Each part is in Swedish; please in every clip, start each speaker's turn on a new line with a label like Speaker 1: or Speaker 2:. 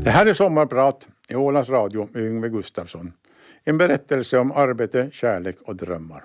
Speaker 1: Det här är Sommarprat i Ålands Radio med Yngve Gustafsson. En berättelse om arbete, kärlek och drömmar.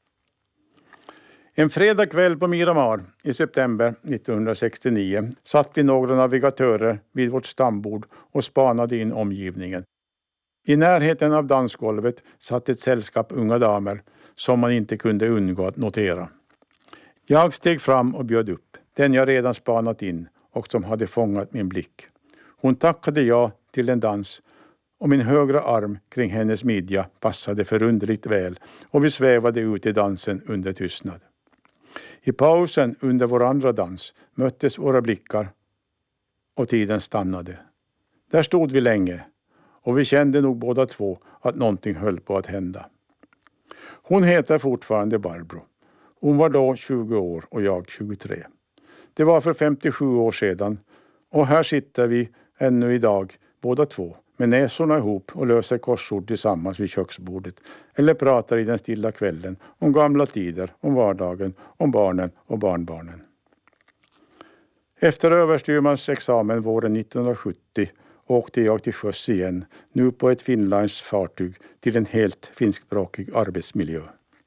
Speaker 1: En fredag kväll på Miramar i september 1969 satt vi några navigatörer vid vårt stambord och spanade in omgivningen. I närheten av dansgolvet satt ett sällskap unga damer som man inte kunde undgå att notera. Jag steg fram och bjöd upp den jag redan spanat in och som hade fångat min blick. Hon tackade ja till en dans och min högra arm kring hennes midja passade förunderligt väl och vi svävade ut i dansen under tystnad. I pausen under vår andra dans möttes våra blickar och tiden stannade. Där stod vi länge och vi kände nog båda två att någonting höll på att hända. Hon heter fortfarande Barbro. Hon var då 20 år och jag 23. Det var för 57 år sedan och här sitter vi ännu idag båda två med näsorna ihop och löser korsord tillsammans vid köksbordet eller pratar i den stilla kvällen om gamla tider, om vardagen, om barnen och barnbarnen. Efter överstyrmans examen våren 1970 åkte jag till sjöss igen, nu på ett finländskt fartyg till en helt finskspråkig arbetsmiljö.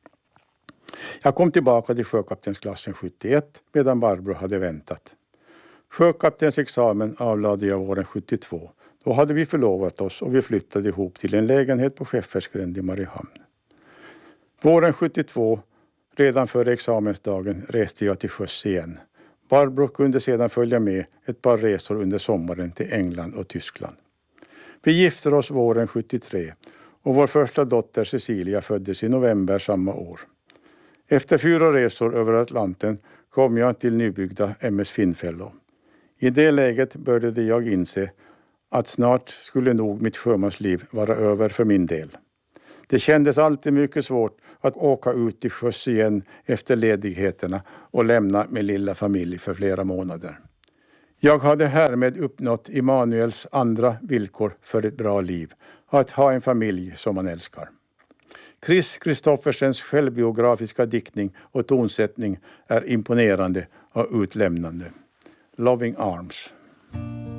Speaker 1: Jag kom tillbaka till sjökaptensklassen 71 medan Barbro hade väntat. Sjökaptensexamen avlade jag våren 72. Då hade vi förlovat oss och vi flyttade ihop till en lägenhet på Skeffersgränd i Mariehamn. Våren 72, redan före examensdagen, reste jag till sjöss igen. Barbro kunde sedan följa med ett par resor under sommaren till England och Tyskland. Vi gifte oss våren 73 och vår första dotter Cecilia föddes i november samma år. Efter 4 resor över Atlanten kom jag till nybyggda MS Finnfellow. I det läget började jag inse att snart skulle nog mitt sjömansliv vara över för min del. Det kändes alltid mycket svårt att åka ut till sjöss igen efter ledigheterna och lämna min lilla familj för flera månader. Jag hade härmed uppnått Immanuels andra villkor för ett bra liv, att ha en familj som man älskar. Chris Kristoffersens självbiografiska diktning och tonsättning är imponerande och utlämnande. Loving Arms.